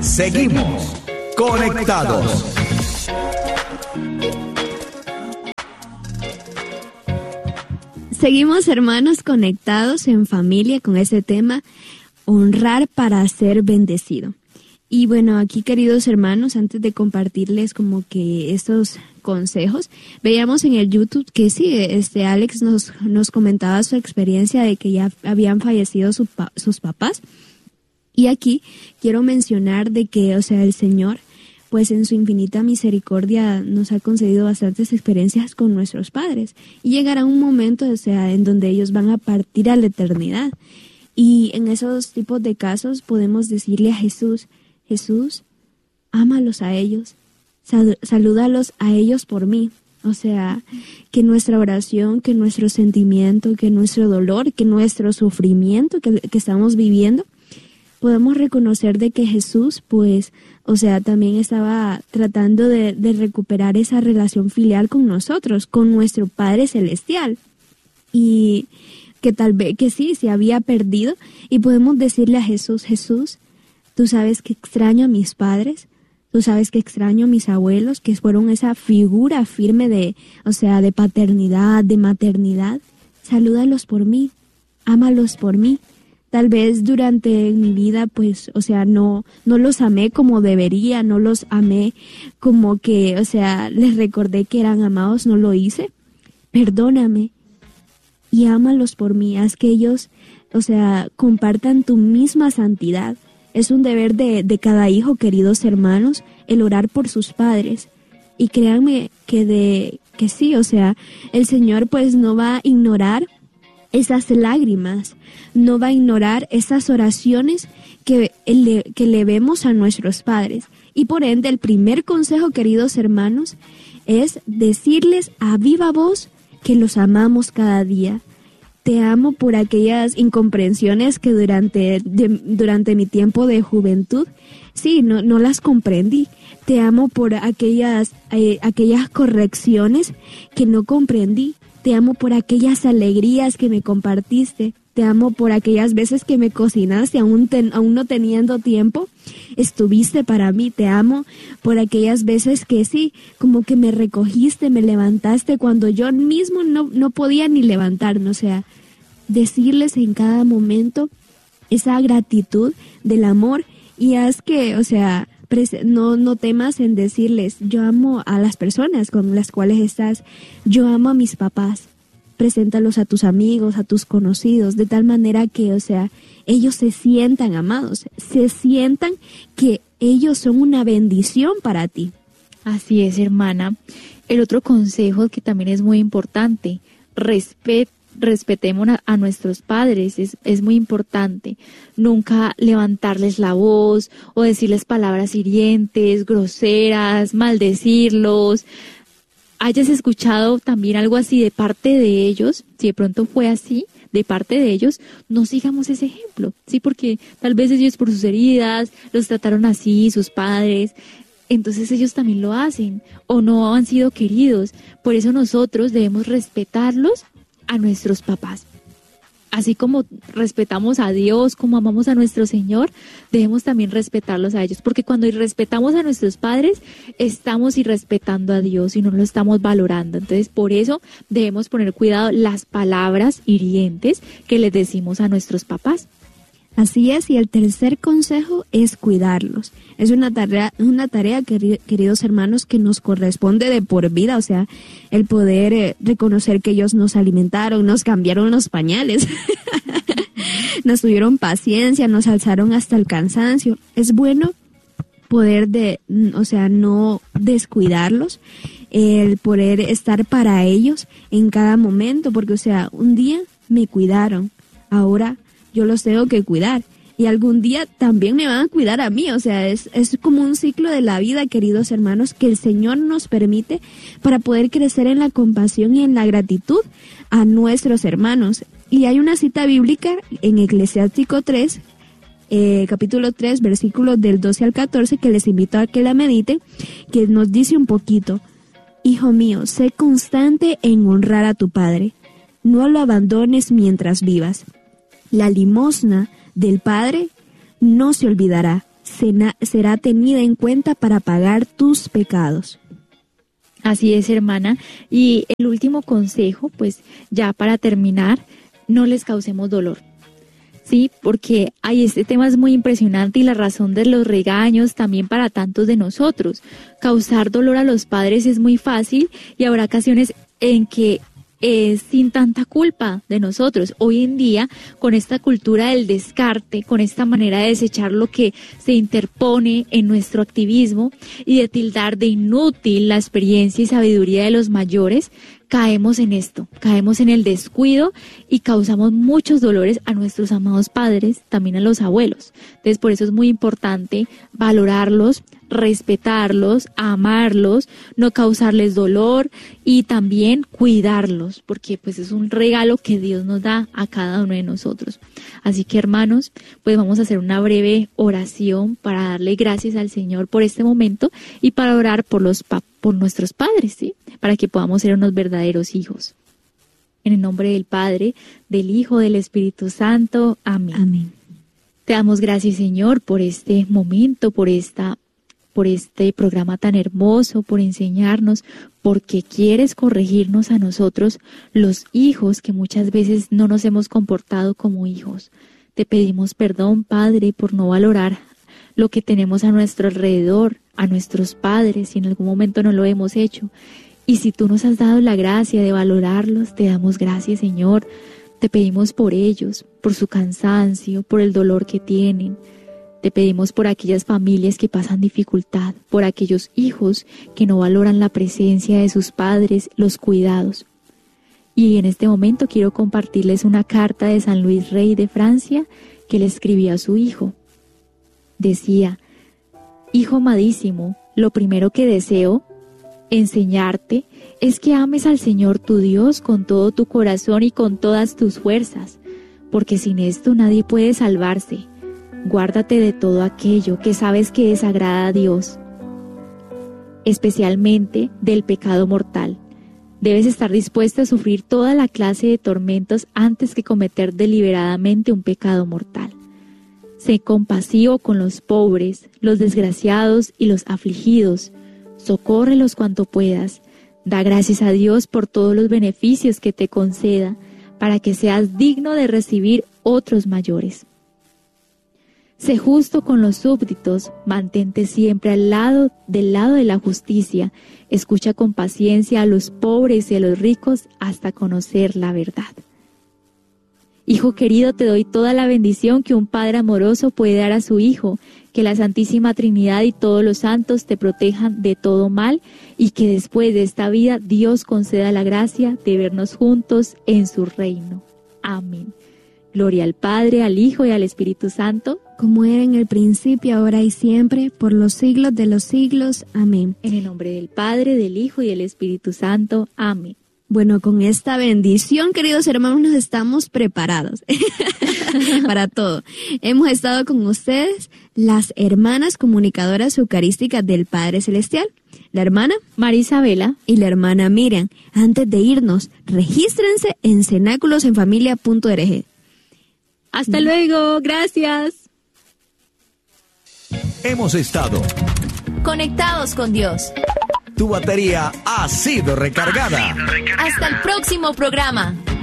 Seguimos conectados. Seguimos, hermanos, conectados en familia con ese tema, honrar para ser bendecido. Y bueno, aquí, queridos hermanos, antes de compartirles como que estos consejos, veíamos en el YouTube que sí, Alex nos comentaba su experiencia de que ya habían fallecido sus papás. Y aquí quiero mencionar de que, el Señor, pues en su infinita misericordia nos ha concedido bastantes experiencias con nuestros padres. Y llegará un momento, en donde ellos van a partir a la eternidad. Y en esos tipos de casos podemos decirle a Jesús, ámalos a ellos, salúdalos a ellos por mí. Que nuestra oración, que nuestro sentimiento, que nuestro dolor, que nuestro sufrimiento que estamos viviendo, podemos reconocer de que Jesús, también estaba tratando de recuperar esa relación filial con nosotros, con nuestro Padre Celestial. Y que tal vez que sí, se había perdido. Y podemos decirle a Jesús, tú sabes que extraño a mis padres, tú sabes que extraño a mis abuelos, que fueron esa figura firme de paternidad, de maternidad. Salúdalos por mí, ámalos por mí. Tal vez durante mi vida, no los amé como debería, no los amé como que, les recordé que eran amados, no lo hice. Perdóname y ámalos por mí, haz que ellos, compartan tu misma santidad. Es un deber de cada hijo, queridos hermanos, el orar por sus padres. Y créanme que sí, el Señor no va a ignorar esas lágrimas, no va a ignorar esas oraciones que le vemos a nuestros padres. Y por ende, el primer consejo, queridos hermanos, es decirles a viva voz que los amamos cada día. Te amo por aquellas incomprensiones que durante mi tiempo de juventud, sí, no las comprendí. Te amo por aquellas correcciones que no comprendí. Te amo por aquellas alegrías que me compartiste. Te amo por aquellas veces que me cocinaste, aún no teniendo tiempo. Estuviste para mí. Te amo por aquellas veces que sí, como que me recogiste, me levantaste cuando yo mismo no podía ni levantarme. Decirles en cada momento esa gratitud del amor y haz que, no temas en decirles, yo amo a las personas con las cuales estás, yo amo a mis papás. Preséntalos a tus amigos, a tus conocidos, de tal manera que, ellos se sientan amados, se sientan que ellos son una bendición para ti. Así es, hermana. El otro consejo que también es muy importante, respetemos a nuestros padres, es muy importante. Nunca levantarles la voz o decirles palabras hirientes, groseras, maldecirlos. Hayas escuchado también algo así de parte de ellos, si de pronto fue así, de parte de ellos, no sigamos ese ejemplo, ¿sí? Porque tal vez ellos por sus heridas los trataron así, sus padres, entonces ellos también lo hacen o no han sido queridos. Por eso nosotros debemos respetarlos a nuestros papás. Así como respetamos a Dios, como amamos a nuestro Señor, debemos también respetarlos a ellos, porque cuando irrespetamos a nuestros padres, estamos irrespetando a Dios y no lo estamos valorando. Entonces, por eso debemos poner cuidado las palabras hirientes que les decimos a nuestros papás. Así es, y el tercer consejo es cuidarlos. Es una tarea, queridos hermanos, que nos corresponde de por vida, el poder reconocer que ellos nos alimentaron, nos cambiaron los pañales, nos tuvieron paciencia, nos alzaron hasta el cansancio. Es bueno poder no descuidarlos, el poder estar para ellos en cada momento, porque, un día me cuidaron, ahora yo los tengo que cuidar y algún día también me van a cuidar a mí. Es como un ciclo de la vida, queridos hermanos, que el Señor nos permite para poder crecer en la compasión y en la gratitud a nuestros hermanos. Y hay una cita bíblica en Eclesiástico 3, capítulo 3, versículos del 12 al 14, que les invito a que la mediten, que nos dice un poquito: Hijo mío, sé constante en honrar a tu padre, no lo abandones mientras vivas. La limosna del Padre no se olvidará, será tenida en cuenta para pagar tus pecados. Así es, hermana. Y el último consejo, pues ya para terminar, no les causemos dolor. Sí, porque este tema es muy impresionante y la razón de los regaños también para tantos de nosotros. Causar dolor a los padres es muy fácil y habrá ocasiones en que es sin tanta culpa de nosotros. Hoy en día, con esta cultura del descarte, con esta manera de desechar lo que se interpone en nuestro activismo y de tildar de inútil la experiencia y sabiduría de los mayores, caemos en esto, caemos en el descuido y causamos muchos dolores a nuestros amados padres, también a los abuelos. Entonces, por eso es muy importante valorarlos, respetarlos, amarlos, no causarles dolor y también cuidarlos, porque pues es un regalo que Dios nos da a cada uno de nosotros. Así que, hermanos, pues vamos a hacer una breve oración para darle gracias al Señor por este momento y para orar por nuestros padres, ¿sí? Para que podamos ser unos verdaderos hijos. En el nombre del Padre, del Hijo, del Espíritu Santo. Amén. Amén. Te damos gracias, Señor, por este momento, por este programa tan hermoso, por enseñarnos, porque quieres corregirnos a nosotros, los hijos, que muchas veces no nos hemos comportado como hijos. Te pedimos perdón, Padre, por no valorar lo que tenemos a nuestro alrededor, a nuestros padres, si en algún momento no lo hemos hecho. Y si tú nos has dado la gracia de valorarlos, te damos gracias, Señor. Te pedimos por ellos, por su cansancio, por el dolor que tienen. Te pedimos por aquellas familias que pasan dificultad, por aquellos hijos que no valoran la presencia de sus padres, los cuidados. Y en este momento quiero compartirles una carta de San Luis Rey de Francia que le escribió a su hijo. Decía: Hijo amadísimo, lo primero que deseo enseñarte es que ames al Señor tu Dios con todo tu corazón y con todas tus fuerzas, porque sin esto nadie puede salvarse. Guárdate de todo aquello que sabes que desagrada a Dios, especialmente del pecado mortal. Debes estar dispuesto a sufrir toda la clase de tormentos antes que cometer deliberadamente un pecado mortal. Sé compasivo con los pobres, los desgraciados y los afligidos. Socórrelos cuanto puedas. Da gracias a Dios por todos los beneficios que te conceda, para que seas digno de recibir otros mayores. Sé justo con los súbditos, mantente siempre del lado de la justicia, escucha con paciencia a los pobres y a los ricos hasta conocer la verdad. Hijo querido, te doy toda la bendición que un padre amoroso puede dar a su hijo, que la Santísima Trinidad y todos los santos te protejan de todo mal y que después de esta vida Dios conceda la gracia de vernos juntos en su reino. Amén. Gloria al Padre, al Hijo y al Espíritu Santo, como era en el principio, ahora y siempre, por los siglos de los siglos. Amén. En el nombre del Padre, del Hijo y del Espíritu Santo. Amén. Bueno, con esta bendición, queridos hermanos, nos estamos preparados para todo. Hemos estado con ustedes, las hermanas comunicadoras eucarísticas del Padre Celestial, la hermana María Isabela y la hermana Miriam. Antes de irnos, regístrense en cenáculosenfamilia.org. Hasta luego, gracias. Hemos estado conectados con Dios. Tu batería ha sido recargada. Hasta el próximo programa.